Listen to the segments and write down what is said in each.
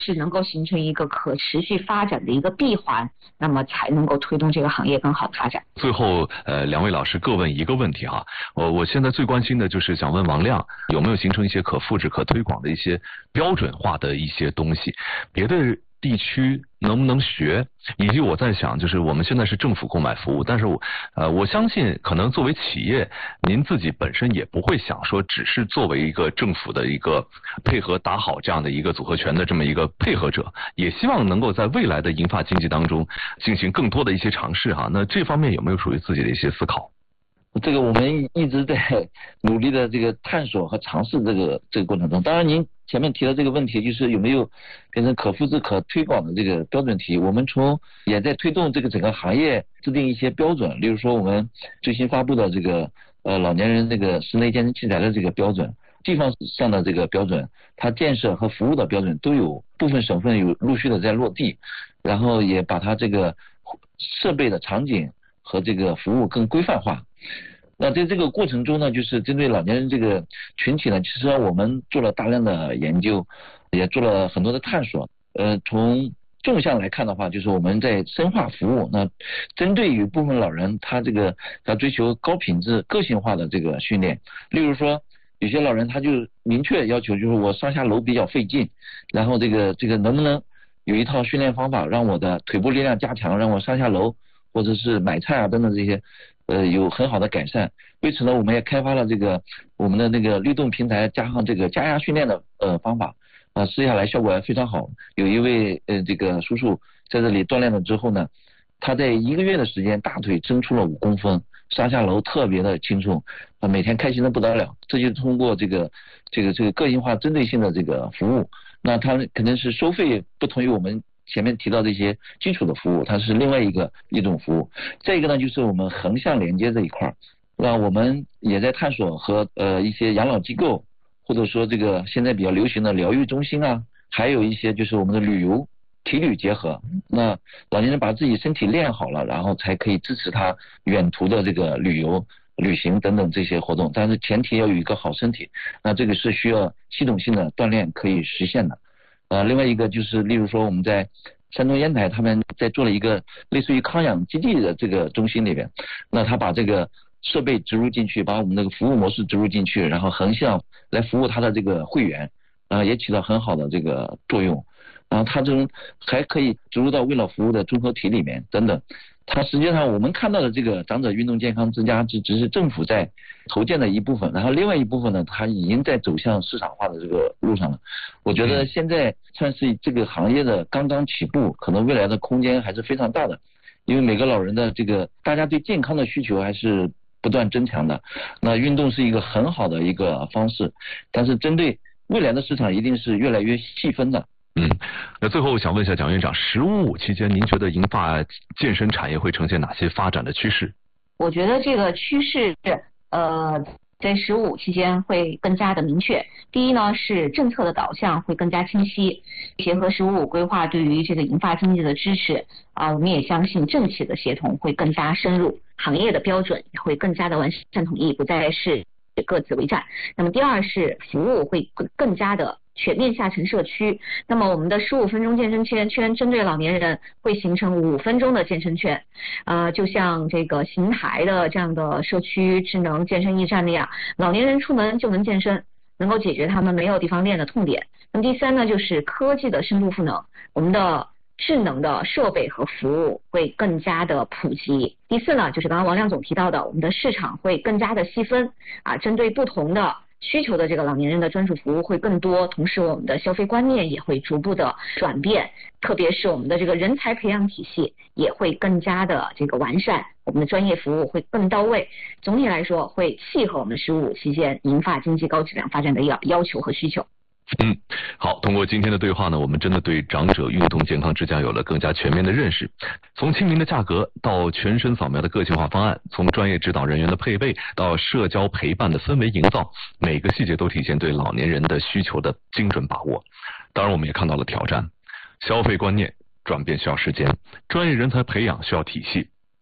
是能够形成一个可持续发展的一个闭环，那么才能够推动这个行业更好的发展。 最后，两位老师各问一个问题哈，我现在最关心的就是想问王亮，有没有形成一些可复制、可推广的一些标准化的一些东西，别的地区能不能学？以及我在想，就是我们现在是政府购买服务，但是我相信，可能作为企业，您自己本身也不会想说，只是作为一个政府的一个配合打好这样的一个组合拳的这么一个配合者，也希望能够在未来的银发经济当中进行更多的一些尝试哈。那这方面有没有属于自己的一些思考？ 这个我们一直在努力的这个探索和尝试这个过程中。当然您前面提的这个问题，就是有没有变成可复制可推广的这个标准题，我们也在推动这个整个行业制定一些标准。例如说我们最新发布的这个老年人这个室内健身器材的这个标准，地方上的这个标准，它建设和服务的标准都有部分省份有陆续的在落地，然后也把它这个设备的场景和这个服务更规范化。那在这个过程中呢，就是针对老年人这个群体呢，其实我们做了大量的研究，也做了很多的探索。从纵向来看的话，就是我们在深化服务。那针对于部分老人，他追求高品质、个性化的这个训练。例如说，有些老人他就明确要求，就是我上下楼比较费劲，然后这个能不能有一套训练方法，让我的腿部力量加强，让我上下楼或者是买菜啊等等这些。有很好的改善。为此呢，我们也开发了我们的那个律动平台，加上这个加压训练的方法试下来效果还非常好。有一位这个叔叔在这里锻炼了之后呢，他在1个月的时间大腿增出了5公分，上下楼特别的轻松，每天开心的不得了。这就通过这个个性化针对性的这个服务，那他肯定是收费不同于我们前面提到这些基础的服务，它是另外一种服务。再一个呢，就是我们横向连接这一块，那我们也在探索和一些养老机构，或者说这个现在比较流行的疗愈中心啊，还有一些就是我们的旅游体旅结合。那老年人把自己身体练好了，然后才可以支持他远途的这个旅行等等这些活动，但是前提要有一个好身体，那这个是需要系统性的锻炼可以实现的。另外一个就是例如说我们在山东烟台，他们在做了一个类似于康养基地的这个中心里边，那他把这个设备植入进去，把我们那个服务模式植入进去，然后横向来服务他的这个会员，也起到很好的这个作用。然后它这种还可以植入到为了服务的综合体里面等等。它实际上我们看到的这个长者运动健康之家只是政府在筹建的一部分，然后另外一部分呢，它已经在走向市场化的这个路上了。我觉得现在算是这个行业的刚刚起步，可能未来的空间还是非常大的，因为每个老人的大家对健康的需求还是不断增强的。那运动是一个很好的一个方式，但是针对未来的市场一定是越来越细分的。 那最后想问一下蒋院长，15-5期间您觉得银发健身产业会呈现哪些发展的趋势？ 我觉得这个趋势在15期间会更加的明确。第一呢，是政策的导向会更加清晰，结合15-5规划对于这个银发经济的支持我们也相信政企的协同会更加深入，行业的标准也会更加的完善统一，不再是各自为战。那么第二是服务会更加的全面下沉社区，那么我们的15分钟健身圈针对老年人会形成5分钟的健身圈，就像这个邢台的这样的社区智能健身驿站那样，老年人出门就能健身，能够解决他们没有地方练的痛点。那么第三呢，就是科技的深度赋能，我们的智能的设备和服务会更加的普及。第四呢，就是刚刚王亮总提到的，我们的市场会更加的细分针对不同的需求的这个老年人的专属服务会更多，同时我们的消费观念也会逐步的转变，特别是我们的这个人才培养体系也会更加的这个完善，我们的专业服务会更到位。总体来说，会契合我们15-5期间银发经济高质量发展的要求和需求。 好，通过今天的对话呢，我们真的对长者运动健康之家有了更加全面的认识。从亲民的价格到全身扫描的个性化方案，从专业指导人员的配备到社交陪伴的氛围营造，每个细节都体现对老年人的需求的精准把握。当然我们也看到了挑战，消费观念转变需要时间，专业人才培养需要体系，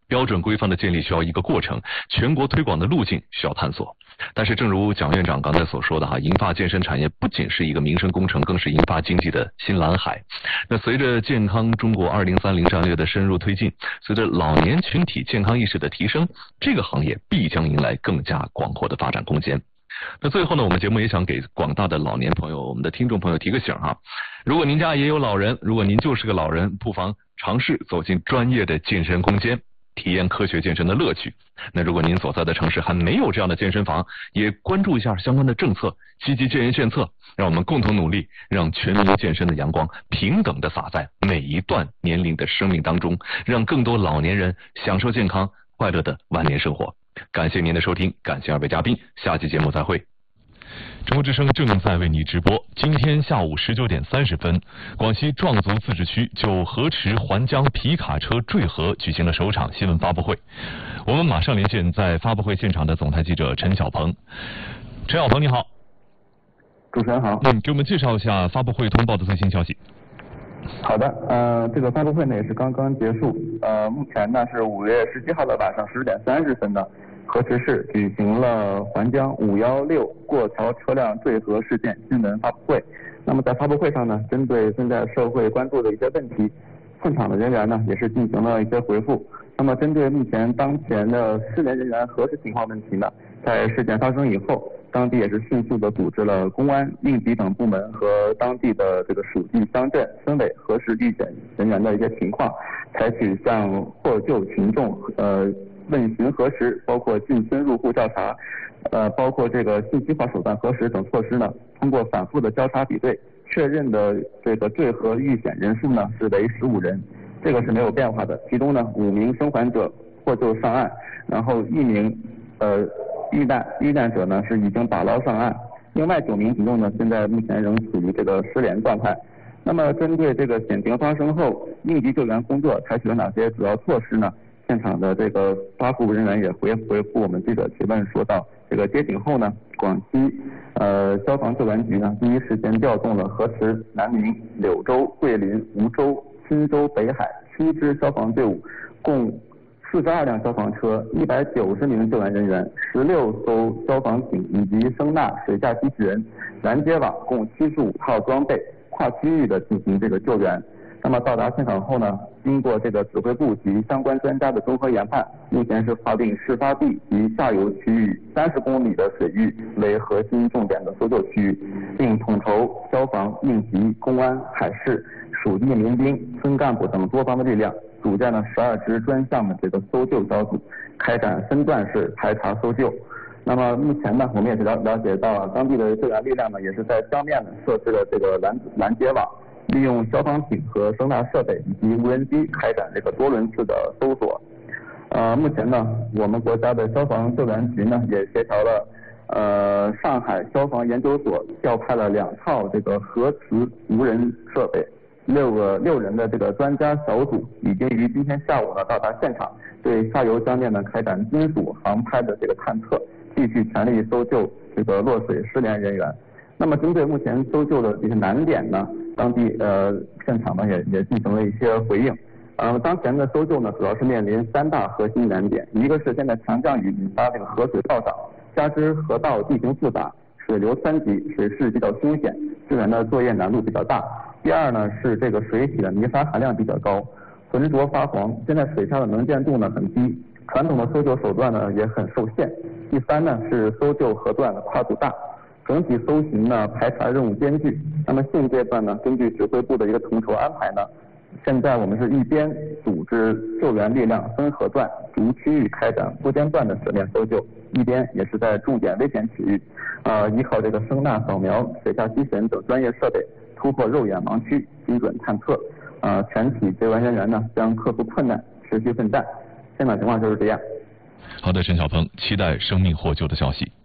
标准规范的建立需要一个过程，全国推广的路径需要探索。但是正如蒋院长刚才所说的银发健身产业不仅是一个民生工程，更是银发经济的新蓝海。那随着健康中国2030战略的深入推进，随着老年群体健康意识的提升，这个行业必将迎来更加广阔的发展空间。那最后呢，我们节目也想给广大的老年朋友，我们的听众朋友提个醒如果您家也有老人，如果您就是个老人，不妨尝试走进专业的健身空间，体验科学健身的乐趣。那如果您所在的城市还没有这样的健身房，也关注一下相关的政策，积极建言献策，让我们共同努力，让全民健身的阳光平等地洒在每一段年龄的生命当中，让更多老年人享受健康快乐的晚年生活。感谢您的收听，感谢二位嘉宾，下期节目再会。中国之声正在为你直播。今天下午19点30分，广西壮族自治区就河池环江皮卡车坠河举行了首场新闻发布会。我们马上连线在发布会现场的总台记者陈小鹏。陈小鹏，你好。 主持人好。 给我们介绍一下发布会通报的最新消息。 好的，这个发布会呢也是刚刚结束，目前呢是5月17号的晚上10点30分呢，河池市举行了环江516过桥车辆坠河事件新闻发布会。那么在发布会上呢，针对现在社会关注的一些问题，现场的人员呢也是进行了一些回复。那么针对目前当前的失联人员核实情况问题呢，在事件发生以后，当地也是迅速的组织了公安、应急等部门和当地的这个属地乡镇村委核实遇险人员的一些情况，采取向获救群众问询核实，包括进村入户调查，包括这个信息化手段核实等措施呢，通过反复的交叉比对，确认的这个坠河遇险人数呢是为15人，这个是没有变化的。其中呢5名生还者获救上岸，然后1名遇难者呢是已经打捞上岸，另外9名群众呢现在目前仍处于这个失联状态。那么针对这个险情发生后应急救援工作采取了哪些主要措施呢？现场的这个发布人员也回复我们记者提问，说到这个接警后呢，广西消防救援局呢第一时间调动了河池、南宁、柳州、桂林、梧州、钦州、北海7支消防队伍，共42辆消防车、190名救援人员、16艘消防艇以及声呐、水下机器人、拦截网共75套装备，跨区域的进行这个救援。那么到达现场后呢，经过这个指挥部及相关专家的综合研判，目前是划定事发地及下游区域30公里的水域为核心重点的搜救区域，并统筹消防、应急、公安、海事、属地民兵、村干部等多方的力量，组建了12支专项的这个搜救小组，开展分段式排查搜救。那么目前呢，我们也是了解到当地的救援力量呢，也是在江面呢设置了这个拦截网，利用消防艇和声呐设备以及无人机开展这个多轮次的搜索。目前呢，我们国家的消防救援局呢也协调了上海消防研究所调派了2套这个核磁无人设备，6人的这个专家小组已经于今天下午呢到达现场，对下游江面呢开展金属航拍的这个探测，继续全力搜救这个落水失联人员。那么针对目前搜救的这些难点呢，当地现场呢也进行了一些回应。当前的搜救呢主要是面临3大核心难点，一个是现在强降雨引发这个河水暴涨，加之河道地形复杂，水流湍急，水势比较凶险，救援的作业难度比较大。第二呢是这个水体的泥沙含量比较高，浑浊发黄，现在水下的能见度呢很低，传统的搜救手段呢也很受限。第三呢是搜救河段的跨度大，整体搜寻呢排查任务艰巨。那么现阶段呢，根据指挥部的一个统筹安排呢，现在我们是一边组织救援力量分河段逐区域开展不间断的水面搜救，一边也是在重点危险区域依靠这个声呐扫描、水下机器人等专业设备突破肉眼盲区，精准探测。全体救援人员呢将克服困难，持续奋战。现场情况就是这样。 好的，陈小鹏，期待生命获救的消息。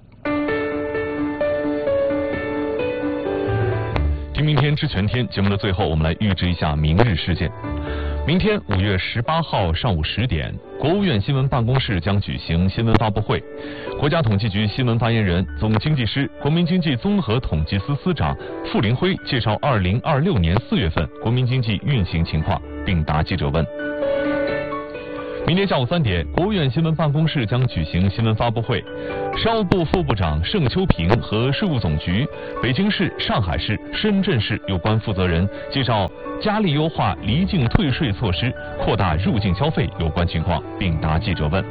听明天知全天节目的最后，我们来预知一下明日事件。明天5月18号上午10点，国务院新闻办公室将举行新闻发布会。国家统计局新闻发言人、总经济师、国民经济综合统计司司长傅林辉介绍2026年4月份国民经济运行情况，并答记者问。 明天下午3点，国务院新闻办公室将举行新闻发布会，商务部副部长盛秋平和税务总局、北京市、上海市、深圳市有关负责人介绍加力优化离境退税措施，扩大入境消费有关情况，并答记者问。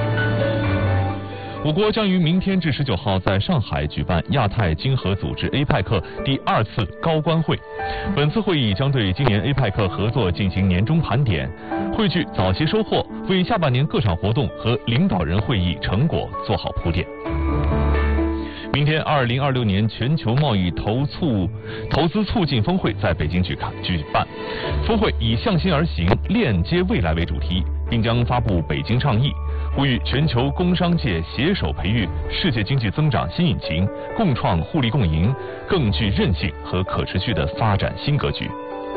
我国将于明天至19号在上海举办亚太经合组织 APEC 第2次高官会。本次会议将对今年 APEC 合作进行年终盘点，汇聚早期收获，为下半年各场活动和领导人会议成果做好铺垫。明天2026年全球贸易投资促进峰会在北京举办，峰会以向心而行，链接未来为主题，并将发布北京倡议，呼吁全球工商界携手培育世界经济增长新引擎，共创互利共赢、更具韧性和可持续的发展新格局。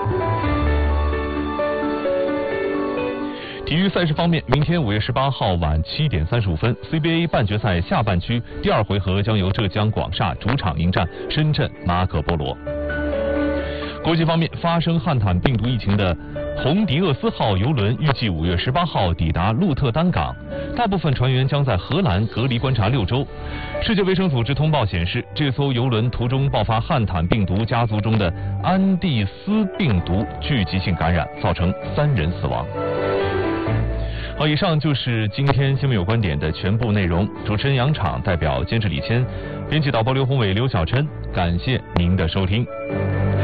体育赛事方面，明天5月18号晚7点35分 ，CBA 半决赛下半区第2回合将由浙江广厦主场迎战深圳马可波罗。国际方面，发生汉坦病毒疫情的红迪厄斯号邮轮预计5月18号抵达鹿特丹港，大部分船员将在荷兰隔离观察6周。世界卫生组织通报显示，这艘邮轮途中爆发汉坦病毒家族中的安地斯病毒聚集性感染，造成3人死亡。好，以上就是今天新闻有观点的全部内容。主持人杨昶，代表监制李谦，编辑导播刘宏伟、刘小琛，感谢您的收听。